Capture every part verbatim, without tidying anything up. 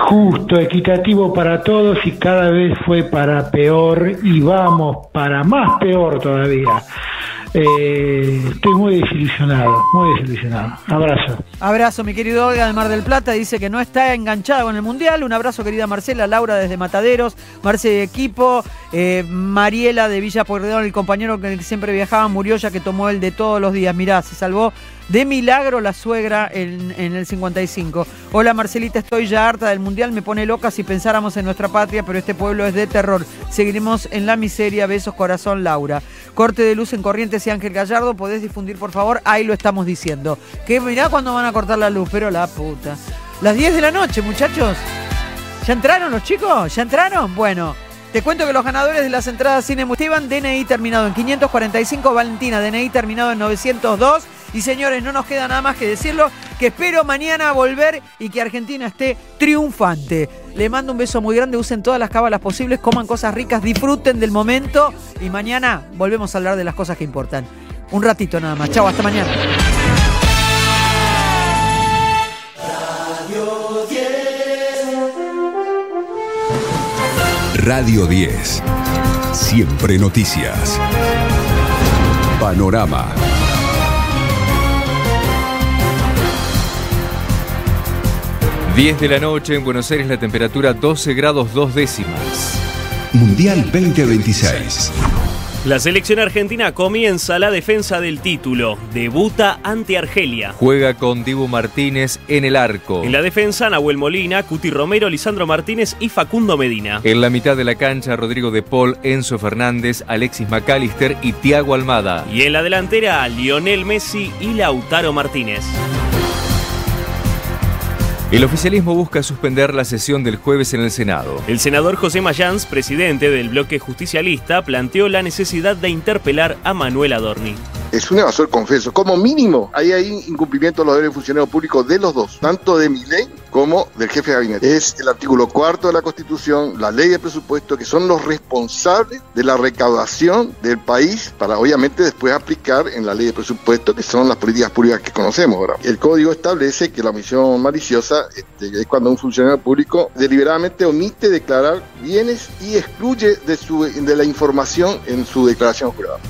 justo, equitativo para todos y cada vez fue para peor y vamos para más peor todavía. Eh, estoy muy desilusionado, muy desilusionado. Abrazo. Abrazo, mi querido Olga de Mar del Plata, dice que no está enganchada con el Mundial. Un abrazo, querida Marcela, Laura desde Mataderos, Marce de Equipo, eh, Mariela de Villa Pueyrredón, el compañero que siempre viajaba, murió ya que tomó el de todos los días. Mirá, se salvó de milagro la suegra en, en el cincuenta y cinco. Hola Marcelita, estoy ya harta del Mundial, me pone loca si pensáramos en nuestra patria, pero este pueblo es de terror. Seguiremos en la miseria, besos corazón, Laura. Corte de luz en Corrientes y Ángel Gallardo, ¿podés difundir por favor? Ahí lo estamos diciendo. Que mirá cuando van a cortar la luz, pero la puta. Las diez de la noche, muchachos. ¿Ya entraron los chicos? ¿Ya entraron? Bueno, te cuento que los ganadores de las entradas Cine Esteban, D N I terminado en quinientos cuarenta y cinco, Valentina, D N I terminado en novecientos dos. Y señores, no nos queda nada más que decirlo, que espero mañana volver y que Argentina esté triunfante. Le mando un beso muy grande, usen todas las cábalas posibles, coman cosas ricas, disfruten del momento y mañana volvemos a hablar de las cosas que importan. Un ratito nada más. Chau, hasta mañana. Radio diez. Radio diez. Siempre noticias. Panorama. diez de la noche en Buenos Aires, la temperatura doce grados dos décimas. Mundial veinte veintiséis. La selección argentina comienza la defensa del título. Debuta ante Argelia. Juega con Dibu Martínez en el arco. En la defensa, Nahuel Molina, Cuti Romero, Lisandro Martínez y Facundo Medina. En la mitad de la cancha, Rodrigo De Paul, Enzo Fernández, Alexis McAllister y Thiago Almada. Y en la delantera, Lionel Messi y Lautaro Martínez. El oficialismo busca suspender la sesión del jueves en el Senado. El senador José Mayans, presidente del bloque justicialista, planteó la necesidad de interpelar a Manuel Adorni. Es un evasor confeso. Como mínimo, ahí hay incumplimiento de los deberes de funcionarios públicos de los dos, tanto de Milei como del jefe de gabinete. Es el artículo cuarto de la Constitución, la ley de presupuesto, que son los responsables de la recaudación del país para, obviamente, después aplicar en la ley de presupuesto, que son las políticas públicas que conocemos, ¿verdad? El código establece que la omisión maliciosa este, es cuando un funcionario público deliberadamente omite declarar bienes y excluye de, su, de la información en su declaración jurada.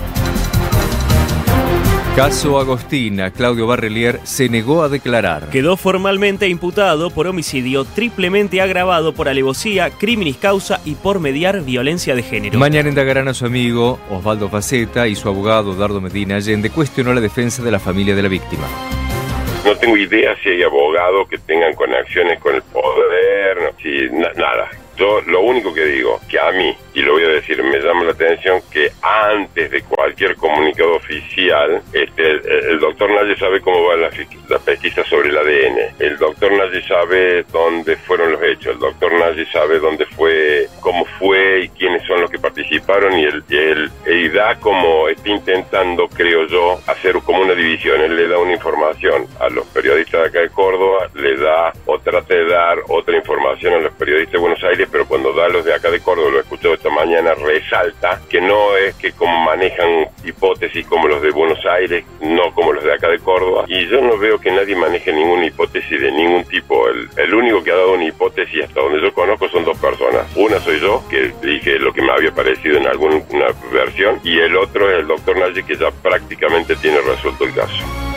Caso Agostina, Claudio Barrelier se negó a declarar. Quedó formalmente imputado por homicidio triplemente agravado por alevosía, criminis causa y por mediar violencia de género. Mañana indagarán a su amigo Osvaldo Faceta y su abogado Dardo Medina Allende cuestionó la defensa de la familia de la víctima. No tengo idea si hay abogados que tengan conexiones con el poder, no, si, na, nada. Yo lo único que digo, que a mí, y lo voy a decir, me llama la atención que antes de cualquier comunicado oficial, este, el, el doctor Nalle sabe cómo va la, la pesquisa sobre el A D N, el doctor Nalle sabe dónde fueron los hechos, el doctor Nalle sabe dónde fue, cómo fue y quiénes son los que participaron, y él, él, él da como, está intentando, creo yo, hacer como una división. Él le da una información a los periodistas de acá de Córdoba, le da o trata de dar otra información a los periodistas de Buenos Aires, pero cuando da a los de acá de Córdoba, lo he escuchado esta mañana, resalta que no es que como manejan hipótesis como los de Buenos Aires, no como los de acá de Córdoba, y yo no veo que nadie maneje ninguna hipótesis de ningún tipo. El, el único que ha dado una hipótesis hasta donde yo conozco son dos personas. Una soy yo, que dije lo que me había parecido en alguna versión, y el otro es el doctor Nalle, que ya prácticamente tiene resuelto el caso.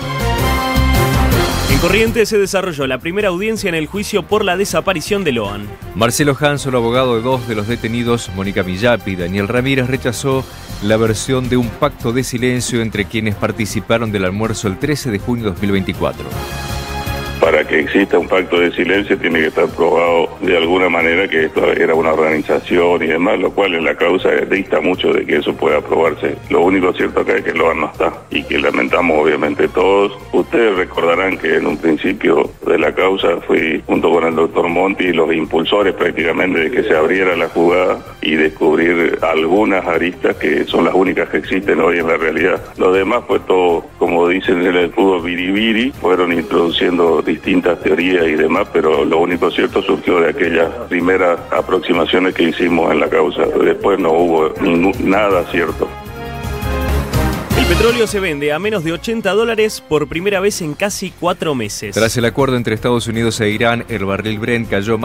En Corrientes se desarrolló la primera audiencia en el juicio por la desaparición de Loan. Marcelo Hanson, abogado de dos de los detenidos, Mónica Millapi y Daniel Ramírez, rechazó la versión de un pacto de silencio entre quienes participaron del almuerzo el trece de junio de dos mil veinticuatro. Para que exista un pacto de silencio tiene que estar probado de alguna manera que esto era una organización y demás, lo cual en la causa dista mucho de que eso pueda probarse. Lo único cierto acá es que Loan no está y que lamentamos obviamente todos. Ustedes recordarán que en un principio de la causa fui junto con el doctor Monti los impulsores prácticamente de que se abriera la jugada y descubrir algunas aristas que son las únicas que existen hoy en la realidad. Lo demás fue todo, como dicen en el fútbol, biribiri, fueron introduciendo distintas teorías y demás, pero lo único cierto surgió de aquellas primeras aproximaciones que hicimos en la causa. Después no hubo ningún, nada cierto. El petróleo se vende a menos de ochenta dólares por primera vez en casi cuatro meses. Tras el acuerdo entre Estados Unidos e Irán, el barril Brent cayó más